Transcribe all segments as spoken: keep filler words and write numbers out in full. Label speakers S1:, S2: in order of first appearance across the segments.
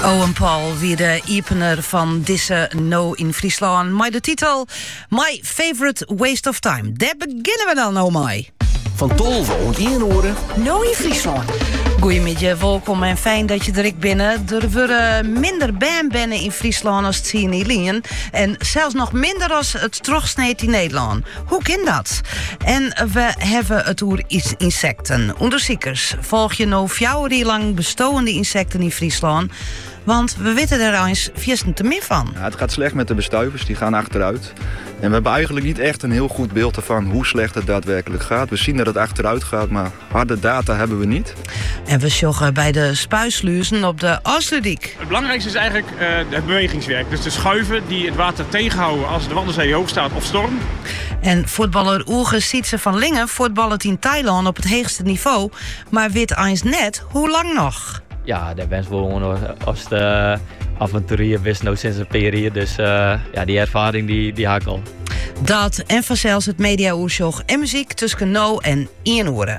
S1: Owen Paul, wie de opener van deze No in Friesland. Maar de titel My Favorite Waste of Time. Daar beginnen we dan nou mee.
S2: Van Tolve en Inhoren.
S3: No in Friesland.
S1: Goedemiddag, welkom en fijn dat je direct binnen. Er worden minder baanbannen in Friesland als het zien in Lien. En zelfs nog minder als het terugsneed in Nederland. Hoe kan dat? En we hebben het over insecten. Onderzoekers volg je nou vier jaar lang bestående insecten in Friesland. Want we weten er eens viersten te meer van.
S4: Ja, het gaat slecht met de bestuivers, die gaan achteruit. En we hebben eigenlijk niet echt een heel goed beeld ervan hoe slecht het daadwerkelijk gaat. We zien dat het achteruit gaat, maar harde data hebben we niet.
S1: En we joggen bij de spuisluizen op de Oosterdiek.
S5: Het belangrijkste is eigenlijk uh, het bewegingswerk. Dus de schuiven die het water tegenhouden als de Waddenzee hoog staat of storm.
S1: En voetballer Oege Sietse van Lingen voetballet in Thailand op het hoogste niveau. Maar weet eens net hoe lang nog?
S6: Ja, daar ben gewoon als de avonturier wist nou sinds een periode. Dus uh, ja, die ervaring die, die haak al.
S1: Dat en vanzelfs het media-oersjog en muziek tussen no en één oren.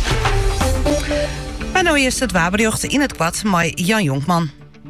S1: Maar nou eerst het waberjocht in het kwad met Jan Jonkman.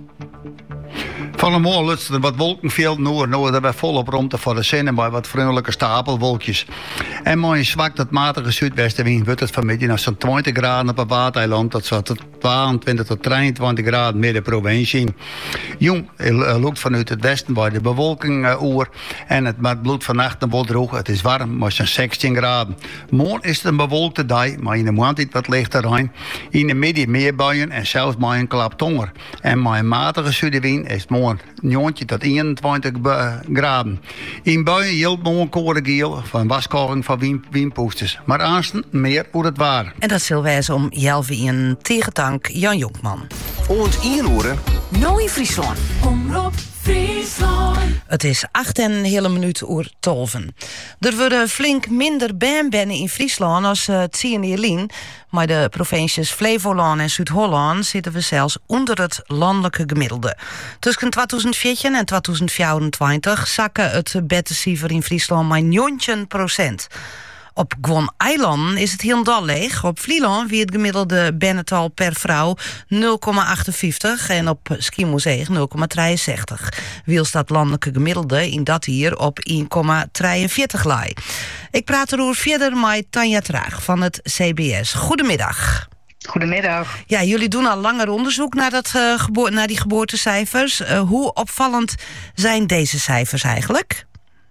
S7: Van een morgen lutste er wat wolkenveld noord. Nou, dat wij volop rondte voor de zin en bij wat vriendelijke stapelwolkjes. En mooi zwak tot matige zuidwestenwind wordt het vanmiddag naar zo'n twintig graden op het Waardeiland. Dat zo tot tweeëntwintig tot drieëntwintig graden midden provincie. Jong loopt vanuit het westen bij de bewolking uh, oer. En het met bloed vannacht wordt droog. Het is warm, maar zo'n zestien graden. Morgen is het een bewolkte dag, maar in de maand iets wat lichter rein. In de midden meer buien en zelfs maar een klap tonger. En met een matige zuidenwind is het morgen negentien tot eenentwintig graden. In buien hield morgen korengeel van waskoring van windpoesters. Maar aanstaan meer hoe het waar.
S1: En dat zal wijzen om Jelve in tegentank Jan Jonkman.
S2: En Inhoren.
S3: No in Friesland. Omroep Friesland.
S1: Het is acht en een hele minuut oer tolven. Er worden flink minder baanbannen in Friesland als uh, het zien in Lien. Maar de provincies Flevoland en Zuid-Holland zitten we zelfs onder het landelijke gemiddelde. Tussen tweeduizend veertien en tweeduizend vierentwintig zakken het beddencijfer in Friesland maar negen procent. Op Gwon Eiland is het heel leeg. Op Vlieland wie het gemiddelde bannental per vrouw nul komma achtenvijftig en op Schiermonnikoog nul komma drieënzestig. Wiel staat landelijke gemiddelde in dat hier op één komma drieënveertig lei. Ik praat erover verder met Tanja Traag van het C B S. Goedemiddag.
S8: Goedemiddag.
S1: Ja, jullie doen al langer onderzoek naar, dat, uh, gebo- naar die geboortecijfers. Uh, hoe opvallend zijn deze cijfers eigenlijk?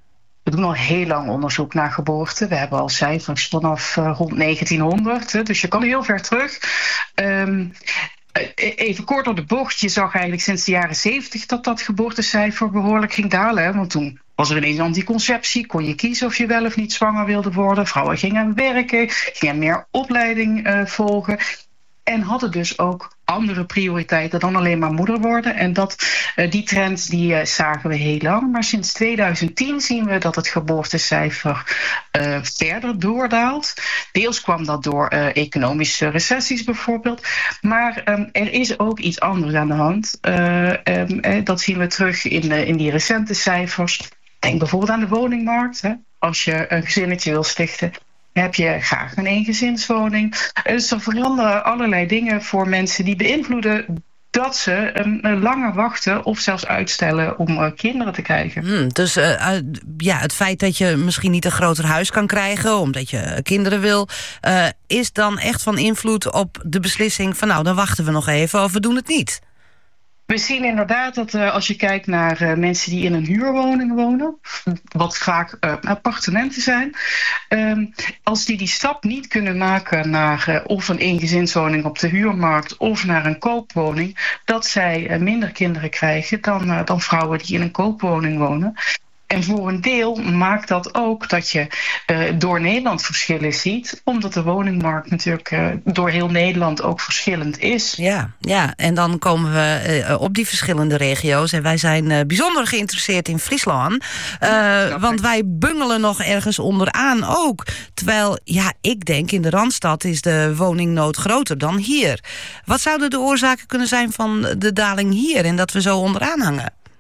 S8: We doen al heel lang onderzoek naar geboorte. We hebben al cijfers vanaf uh, rond negentienhonderd, hè, dus je kan heel ver terug. Um, even kort door de bocht, je zag eigenlijk sinds de jaren zeventig dat dat geboortecijfer behoorlijk ging dalen. Hè, want toen was er ineens anticonceptie, kon je kiezen of je wel of niet zwanger wilde worden. Vrouwen gingen werken, gingen meer opleiding uh, volgen. En hadden dus ook andere prioriteiten dan alleen maar moeder worden. En dat, uh, die trend die, uh, zagen we heel lang. Maar sinds tweeduizend tien zien we dat het geboortecijfer uh, verder doordaalt. Deels kwam dat door uh, economische recessies bijvoorbeeld. Maar um, er is ook iets anders aan de hand. Uh, um, eh, dat zien we terug in, uh, in die recente cijfers. Denk bijvoorbeeld aan de woningmarkt. Hè. Als je een gezinnetje wil stichten, heb je graag een eengezinswoning. Dus er veranderen allerlei dingen voor mensen die beïnvloeden dat ze um, langer wachten of zelfs uitstellen om uh, kinderen te krijgen.
S1: Hmm, dus uh, uh, ja, het feit dat je misschien niet een groter huis kan krijgen omdat je kinderen wil, uh, is dan echt van invloed op de beslissing van nou, dan wachten we nog even of we doen het niet.
S8: We zien inderdaad dat uh, als je kijkt naar uh, mensen die in een huurwoning wonen, wat vaak uh, appartementen zijn, um, als die die stap niet kunnen maken naar uh, of een eengezinswoning op de huurmarkt of naar een koopwoning, dat zij uh, minder kinderen krijgen dan, uh, dan vrouwen die in een koopwoning wonen. En voor een deel maakt dat ook dat je uh, door Nederland verschillen ziet, omdat de woningmarkt natuurlijk uh, door heel Nederland ook verschillend is.
S1: Ja, ja, en dan komen we uh, op die verschillende regio's. En wij zijn uh, bijzonder geïnteresseerd in Friesland. Uh, ja, want wij bungelen nog ergens onderaan ook. Terwijl, ja, ik denk in de Randstad is de woningnood groter dan hier. Wat zouden de oorzaken kunnen zijn van de daling hier en dat we zo onderaan hangen?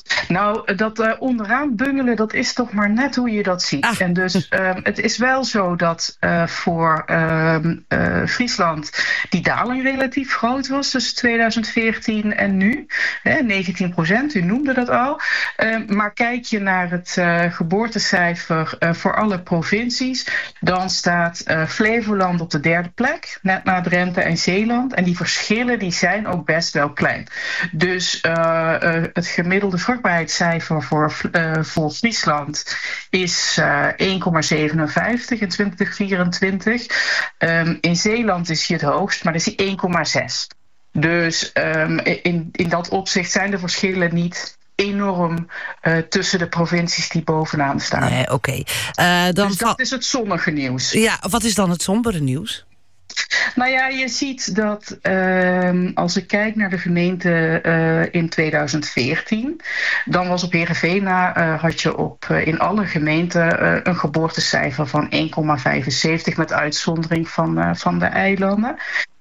S8: Nou, dat uh, onderaan bungelen, dat is toch maar net hoe je dat ziet. Ah. En dus um, het is wel zo dat uh, voor um, uh, Friesland die daling relatief groot was tussen tweeduizend veertien en nu. Hè, negentien procent, u noemde dat al. Uh, maar kijk je naar het uh, geboortecijfer uh, voor alle provincies, dan staat uh, Flevoland op de derde plek, net na Drenthe en Zeeland. En die verschillen die zijn ook best wel klein. Dus uh, uh, het gemiddelde vruchtbaarheidscijfer voor, uh, voor Friesland is uh, één komma zevenenvijftig in twintig vierentwintig. Um, in Zeeland is hij het hoogst, maar dat is hij één komma zes. Dus um, in, in dat opzicht zijn de verschillen niet enorm uh, tussen de provincies die bovenaan staan.
S1: Nee, oké. Okay. Uh, dan
S8: dus dat is het zonnige nieuws.
S1: Ja, wat is dan het sombere nieuws?
S8: Nou ja, je ziet dat uh, als ik kijk naar de gemeente uh, in tweeduizend veertien... dan was op Heerenveen na uh, had je op, uh, in alle gemeenten uh, een geboortecijfer van één komma vijfenzeventig... met uitzondering van, uh, van de eilanden.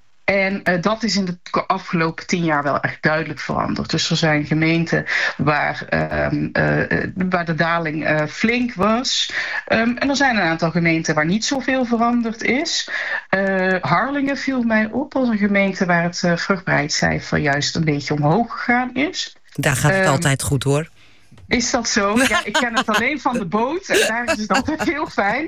S8: En uh, dat is in de afgelopen tien jaar wel echt duidelijk veranderd. Dus er zijn gemeenten waar, um, uh, waar de daling uh, flink was. Um, en er zijn een aantal gemeenten waar niet zoveel veranderd is. Uh, Harlingen viel mij op als een gemeente waar het uh, vruchtbaarheidscijfer juist een beetje omhoog gegaan is.
S1: Daar gaat het um, altijd goed hoor.
S8: Is dat zo? Ja, ik ken het alleen van de boot. En daar is het altijd heel fijn.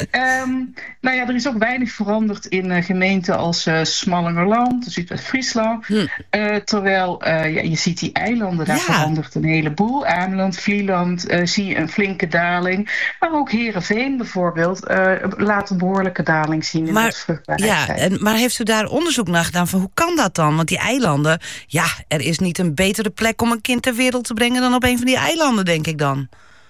S8: Um, nou ja, er is ook weinig veranderd in uh, gemeenten als uh, Smallingerland, Zuidwest-Friesland. Hm. Uh, terwijl uh, ja, je ziet die eilanden, daar ja. verandert een heleboel. Ameland, Vlieland, uh, zie je een flinke daling. Maar ook Heerenveen bijvoorbeeld uh, laat een behoorlijke daling zien in
S1: maar,
S8: het vruchtbaarheid.
S1: Ja, en, maar heeft u daar onderzoek naar gedaan van hoe kan dat dan? Want die eilanden, ja, er is niet een betere plek om een kind ter wereld te brengen dan op een van die eilanden. Denk ik dan?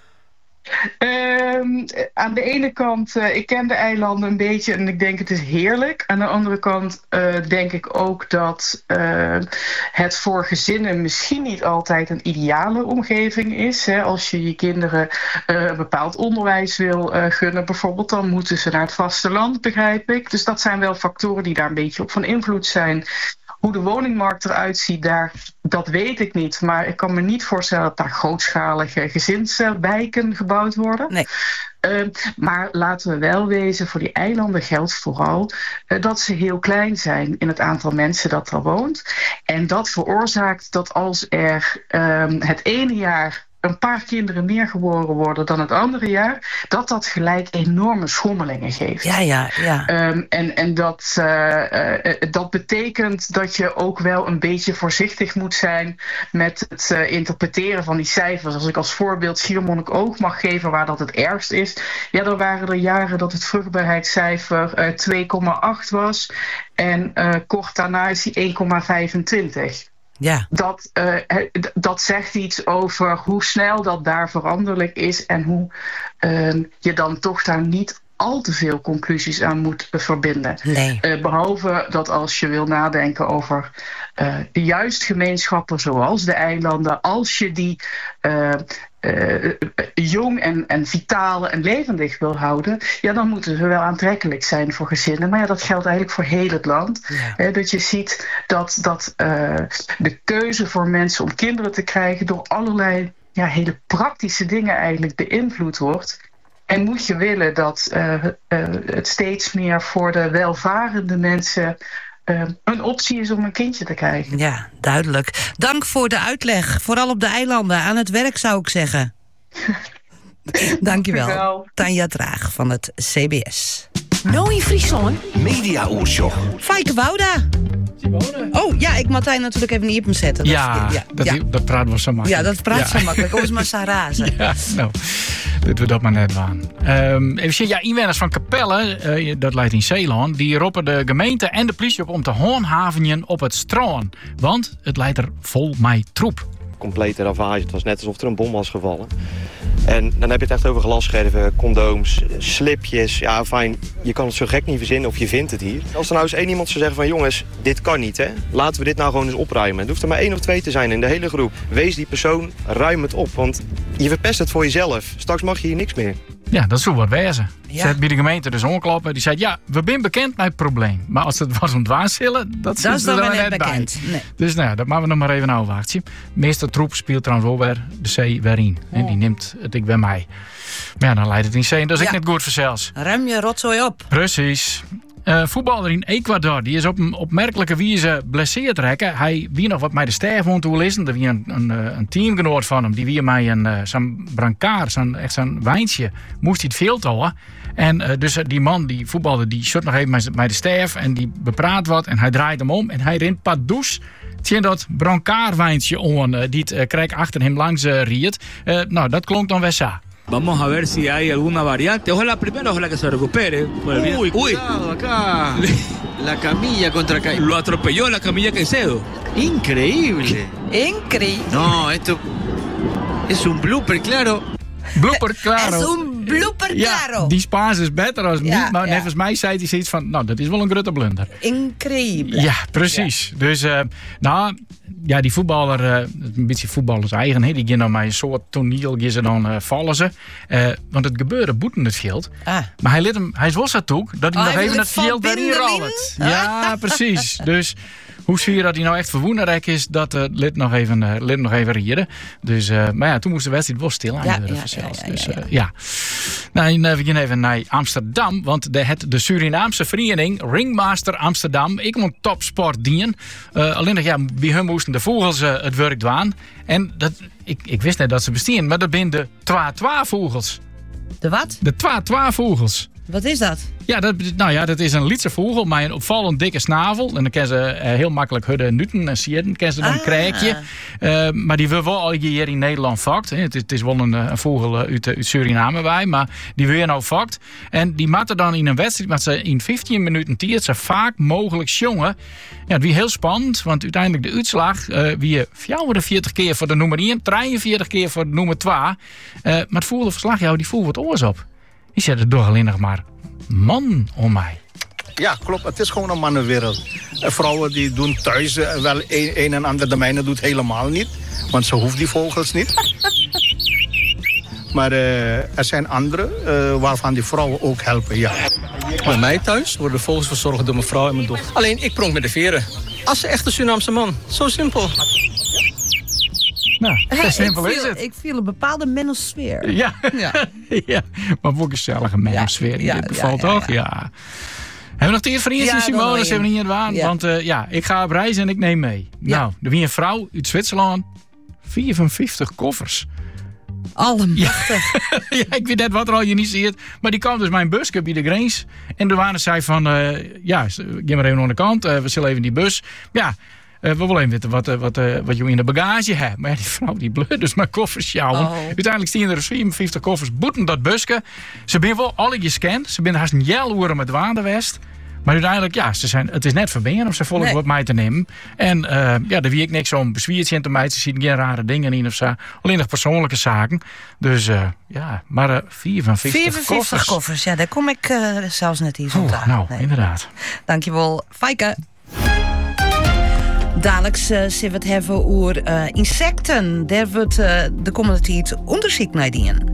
S8: Um, aan de ene kant, uh, ik ken de eilanden een beetje en ik denk het is heerlijk. Aan de andere kant uh, denk ik ook dat uh, het voor gezinnen misschien niet altijd een ideale omgeving is. Hè. Als je je kinderen uh, een bepaald onderwijs wil uh, gunnen bijvoorbeeld, dan moeten ze naar het vasteland, begrijp ik. Dus dat zijn wel factoren die daar een beetje op van invloed zijn. Hoe de woningmarkt eruit ziet daar, dat weet ik niet. Maar ik kan me niet voorstellen dat daar grootschalige gezinswijken gebouwd worden. Nee. Uh, maar laten we wel wezen, voor die eilanden geldt vooral uh, dat ze heel klein zijn in het aantal mensen dat er woont. En dat veroorzaakt dat als er uh, het ene jaar een paar kinderen meer geboren worden dan het andere jaar, dat dat gelijk enorme schommelingen geeft.
S1: Ja, ja, ja.
S8: Um, en en dat, uh, uh, dat betekent dat je ook wel een beetje voorzichtig moet zijn met het uh, interpreteren van die cijfers. Als ik als voorbeeld Schiermonnikoog mag geven waar dat het ergst is, ja, dan waren er jaren dat het vruchtbaarheidscijfer uh, twee komma acht was en uh, kort daarna is die één komma vijfentwintig.
S1: Ja.
S8: Dat, uh, dat zegt iets over hoe snel dat daar veranderlijk is en hoe uh, je dan toch daar niet al te veel conclusies aan moet uh, verbinden.
S1: Nee.
S8: Uh, behalve dat als je wil nadenken over uh, de juist gemeenschappen zoals de eilanden, als je die uh, uh, jong en, en vitaal en levendig wil houden, ja, dan moeten ze wel aantrekkelijk zijn voor gezinnen. Maar ja, dat geldt eigenlijk voor heel het land. Ja. Uh, dat je ziet dat, dat uh, de keuze voor mensen om kinderen te krijgen door allerlei ja, hele praktische dingen eigenlijk beïnvloed wordt. En moet je willen dat uh, uh, het steeds meer voor de welvarende mensen uh, een optie is om een kindje te krijgen.
S1: Ja, duidelijk. Dank voor de uitleg. Vooral op de eilanden. Aan het werk zou ik zeggen. Dankjewel. Dankjewel. Tanja Traag van het C B S.
S3: Nou in Friesland.
S2: Media Oorschok.
S1: Fijke Wouda. Oh ja, ik Martijn natuurlijk even niet op hem zetten.
S9: Ja, dat, ja, dat, ja. dat praten we zo makkelijk.
S1: Ja, dat praat ja. zo makkelijk. Kom eens maar Sarazen.
S9: Ja, nou, dat we dat maar net waren. Um, even zien, ja, inwoners van Capelle, uh, dat leidt in Zeeland, die roepen de gemeente en de politie op om te handhaven op het strand. Want het leidt er vol met troep.
S10: Complete ravage. Het was net alsof er een bom was gevallen. En dan heb je het echt over glasscherven, condooms, slipjes. Ja, fijn, je kan het zo gek niet verzinnen of je vindt het hier. Als er nou eens één iemand zou zeggen van jongens, dit kan niet, hè. Laten we dit nou gewoon eens opruimen. Het hoeft er maar één of twee te zijn in de hele groep. Wees die persoon, ruim het op, want je verpest het voor jezelf. Straks mag je hier niks meer.
S9: Ja, dat zou wat wezen.
S1: Ja.
S9: Ze had bij de gemeente dus onkloppen. Die zei, ja, we zijn bekend met het probleem. Maar als het was om dwaaszillen, dat
S1: Dat
S9: zit
S1: is
S9: er
S1: dan
S9: dan
S1: weer
S9: net
S1: net
S9: bij.
S1: bekend. Nee.
S9: Dus nou ja, dat moeten we nog maar even afwachten. Meester troep speelt trouwens wel weer de zee weer in. En die neemt het ik bij mij. Maar ja, dan leidt het in zee. Dat is
S1: Ja.
S9: ik net goed voor zelfs.
S1: Rem je rotzooi op.
S9: Precies. Uh, voetballer in Ecuador, die is op een opmerkelijke wijze blesseerd rekken. Hij wie nog wat mij de sterf won toe lezen. Er wie een, een, een teamgenoot van hem, die wie mij een uh, zo'n brancard, zo'n echt zo'n wijntje, moest hij het veel houden. En uh, dus die man, die voetballer, die shot nog even met, met de sterf en die bepraat wat en hij draait hem om en hij rent paddoes. Tien dat brancard wijntje on, uh, die het uh, krijg achter hem langs uh, riet. Uh, nou, dat klonk dan wel zo.
S11: Vamos a ver si hay alguna variante. Ojalá primero, ojalá que se recupere.
S2: Uy, cuidado acá. La camilla contra Caicedo.
S11: Lo atropelló la camilla Caicedo.
S2: Increíble.
S1: Increíble.
S2: No, esto es un blooper, claro.
S9: Blooper, claro.
S1: Es un blooper, claro.
S9: Ja, die Spaans is beter als
S1: Ja,
S9: niet. Maar
S1: ja.
S9: nevens mij zei hij zoiets van, nou, dat is wel een grote blunder.
S1: Increíble.
S9: Ja, precies. Dus, uh, nou, ja, die voetballer, uh, een beetje voetballers eigen, hè, die gaan dan met een soort toneel, gaan ze dan uh, vallen ze. Uh, want het gebeurde boeten het veld.
S1: Ah.
S9: Maar hij, liet hem, hij was dat ook, dat hij
S1: Oh,
S9: nog
S1: hij
S9: even
S1: wil
S9: het
S1: het
S9: veld
S1: van
S9: erin
S1: binnen
S9: rollt. Ja, precies. Dus hoe sfeer dat hij nou echt verwoenerrek is, dat uh, lid nog even, uh, lid nog even rieden. Dus, uh, maar ja, toen moest de wedstrijd wel stil aan
S1: Ja,
S9: de
S1: ja,
S9: zelfs.
S1: ja, ja,
S9: Dus,
S1: ja,
S9: uh,
S1: ja.
S9: ja. Nou, en, uh, we gaan even naar Amsterdam, want de, het, de Surinaamse vereniging Ringmaster Amsterdam, ik moet topsport dienen. Uh, alleen nog, ja, bij hun moesten de vogels uh, het werk doen. En dat, ik, ik wist net dat ze bestaan, maar dat zijn de twa-twa-vogels.
S1: De wat?
S9: De twa-twa-vogels.
S1: Wat is dat?
S9: Ja, dat, nou ja, dat is een Lietse vogel met een opvallend dikke snavel. En dan kan ze uh, heel makkelijk hudden nuten en sieren. Kan ze dan
S1: Ah.
S9: een krijkje. Uh, maar die wordt wel al hier in Nederland vakt. Hè. Het, is, het is wel een, een vogel uit, uit Suriname bij. Maar die weer nou vakt. En die matten dan in een wedstrijd. Maar ze in vijftien minuten tijd ze vaak mogelijk jongen. Ja, het wie heel spannend. Want uiteindelijk de uitslag. Uh, wie vierenveertig keer voor de nummer één. drieënveertig keer voor de nummer twee. Uh, maar het vogelverslag, jou, die voel wat oors op. Die zet het toch alleen nog maar man om mij.
S12: Ja, klopt. Het is gewoon een mannenwereld. En vrouwen die doen thuis uh, wel een, een en ander. De mijne doet helemaal niet. Want ze hoeft die vogels niet. Maar uh, er zijn andere uh, waarvan die vrouwen ook helpen, ja.
S13: Bij mij thuis worden de vogels verzorgd door mijn vrouw en mijn dochter. Alleen, ik pronk met de veren. Als een echte Surinaamse man. Zo simpel.
S9: Nou, zo
S1: Hey,
S9: simpel
S1: ik
S9: is
S1: viel,
S9: het.
S1: Ik viel een bepaalde mensensfeer.
S9: Ja.
S1: Ja.
S9: Ja, maar ook een gezellige mensensfeer in
S1: ja,
S9: dit geval,
S1: ja, ja,
S9: toch?
S1: ja.
S9: Ja. Hebben we nog tijd voor eerst,
S1: Ja,
S9: Simone?
S1: dan
S9: Dat hebben we niet in het waan.
S1: Ja.
S9: Want uh, ja, ik ga op reis en ik neem mee.
S1: Ja.
S9: Nou, er wie een vrouw uit Zwitserland. vierenvijftig koffers.
S1: Allemachtig.
S9: Ja, ik weet net wat er al je niet ziet. Maar die kwam dus mijn busje bij de grens. En de waren zei van, uh, ja, ga maar even aan de kant. Uh, we zullen even die bus. Ja, uh, we willen even weten wat, uh, wat, uh, wat je in de bagage hebt. Maar ja, die vrouw die bleut dus mijn koffers sjouwen.
S1: Oh.
S9: Uiteindelijk staan er vierenvijftig koffers boeten dat busje. Ze zijn wel alle gescand. Ze zijn haast een jel uren met waardewest. Maar uiteindelijk, ja, ze zijn, het is net verbinden om ze volk
S1: Nee.
S9: wat mij te nemen. En uh, ja, daar wie ik niks om bezwiertje in te mij. Ze zien geen rare dingen in of zo. Alleen nog persoonlijke zaken. Dus uh, ja, maar uh, vierenvijftig,
S1: vierenvijftig
S9: koffers.
S1: koffers. Ja, daar kom ik uh, zelfs net hier
S9: Oeh,
S1: vandaan.
S9: nou,
S1: Nee.
S9: inderdaad.
S1: Dankjewel, Fijke. Dadelijk uh, zullen we het hebben over uh, insecten. Daar wordt uh, de komende tijd onderzoek naar doen.